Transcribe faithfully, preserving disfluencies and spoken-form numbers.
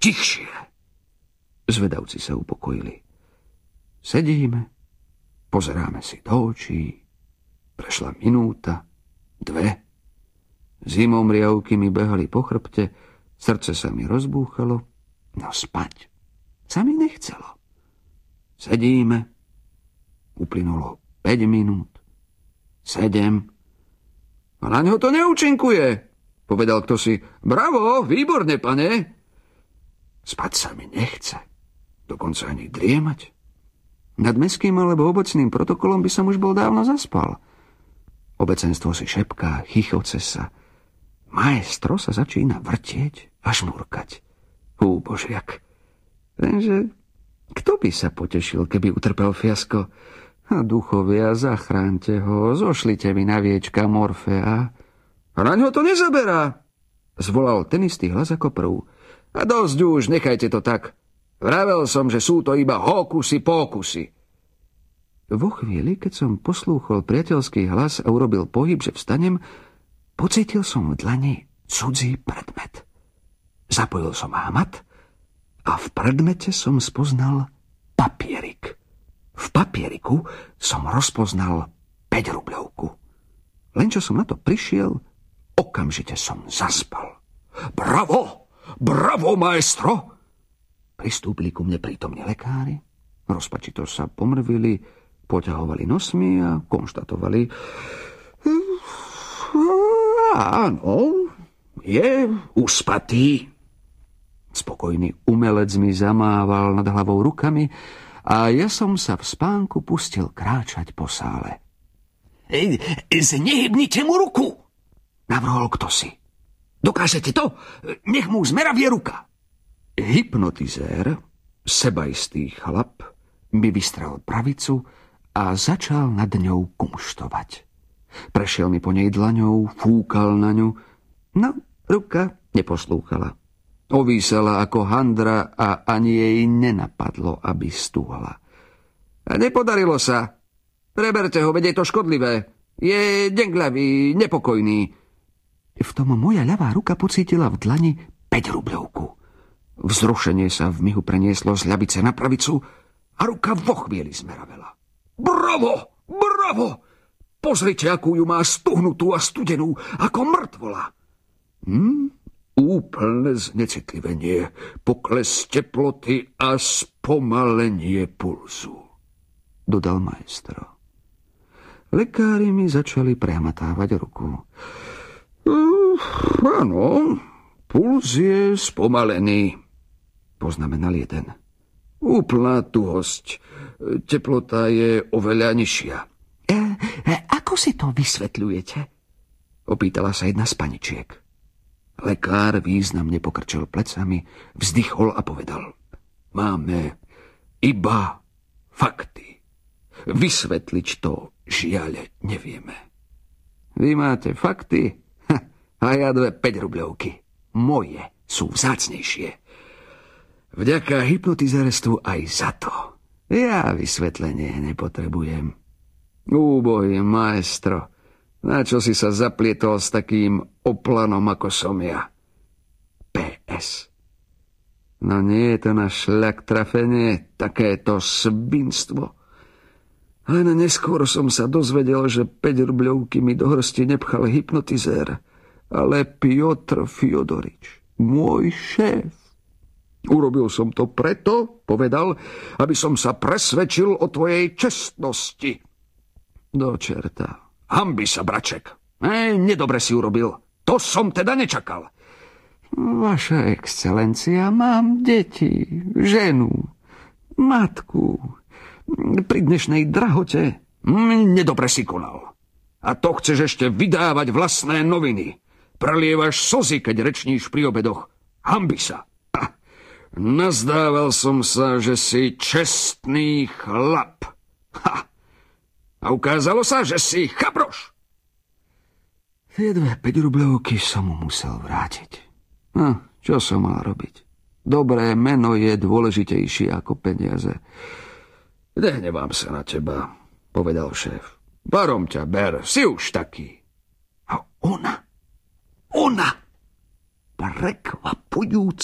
Tichšie. Zvedavci sa upokojili. Sedíme, pozeráme si do očí. Prešla minúta, dve. Zimomriavky mi behali po chrbte, srdce sa mi rozbúchalo, no spať sa mi nechcelo. Sedíme, uplynulo päť minút, sedem. A na ňo to neúčinkuje, povedal ktosi. Bravo, výborne, pane. Spať sa mi nechce, dokonca ani driemať. Nad mestským alebo obecným protokolom by som už bol dávno zaspal. Obecenstvo si šepká, chichoce sa. Maestro sa začína vrtieť a žmurkať. Hú, božiak. Lenže kto by sa potešil, keby utrpel fiasko? A duchovia, zachránte ho, zošlite mi na viečka Morfea. A na ňo to nezaberá, zvolal ten istý hlas ako prv. A dosť už, nechajte to tak. Vravel som, že sú to iba hókusy pókusy. Vo chvíli, keď som poslúchol priateľský hlas a urobil pohyb, že vstanem, pocítil som v dlani cudzí predmet. Zapojil som hamat a v predmete som spoznal papierik. V papieriku som rozpoznal päťrubľovku. Len čo som na to prišiel, okamžite som zaspal. Bravo! Bravo, maestro! Pristúpili ku mne prítomní lekári, rozpačito sa pomrvili, poťahovali nosmi a konštatovali: áno, je uspatý. Spokojný umelec mi zamával nad hlavou rukami a ja som sa v spánku pustil kráčať po sále. Ej, znehybnite mu ruku, navrhol ktosi. Dokážete to? Nech mu zmeravie ruka. Hypnotizér, sebaistý chlap, mi vystrel pravicu a začal nad ňou kumštovať. Prešiel mi po nej dlaňou, fúkal na ňu, no ruka neposlúchala. Ovísala ako handra a ani jej nenapadlo, aby stúhla. A nepodarilo sa. Preberte ho, veď je to škodlivé. Je dengľavý, nepokojný. V tom moja ľavá ruka pocítila v dlani päťrubľovku. Vzrušenie sa v mihu prenieslo z ľavice na pravicu a ruka vo chvíli zmeravela. Bravo! Bravo! Pozrite, akú ju má stuhnutú a studenú, ako mŕtvola. Hm? Úplné znecitlivenie, pokles teploty a spomalenie pulzu, dodal maestro. Lekári mi začali prematávať ruku. Uh, áno, puls je spomalený, poznamenal jeden. Úplná tuhosť, teplota je oveľa nižšia. E, e, ako si to vysvetľujete? Opýtala sa jedna z paničiek. Lekár významne pokrčil plecami, vzdychol a povedal: Máme iba fakty. Vysvetliť to žiaľ nevieme. Vy máte fakty? Ha, a ja dve päťrubľovky. Moje sú vzácnejšie. Vďaka hypnotizérstvu aj za to. Ja vysvetlenie nepotrebujem. Úbohý maestro, na čo si sa zaplietol s takým oplanom, ako som ja? pé es. No nie je to na šľak trafenie, takéto svinstvo. Len neskôr som sa dozvedel, že päťrubľovky mi do hrsti nepchal hypnotizér, ale Piotr Fiodorič, môj šéf. Urobil som to preto, povedal, aby som sa presvedčil o tvojej čestnosti. Do čerta. Hanbi sa, braček. E, nedobre si urobil. To som teda nečakal. Vaša excelencia, mám deti, ženu, matku. Pri dnešnej drahote nedobre si konal. A to chceš ešte vydávať vlastné noviny. Prelievaš slzy, keď rečníš pri obedoch. Hanbi sa. Ha. Nazdával som sa, že si čestný chlap. Ha. A ukázalo sa, že si chabroš. Tie dve päťrubľovky som mu musel vrátiť. No, čo som mal robiť? Dobré meno je dôležitejšie ako peniaze. Nehnevám sa na teba, povedal šéf. Barom ťa ber, si už taký. A ona, ona, prekvapujúc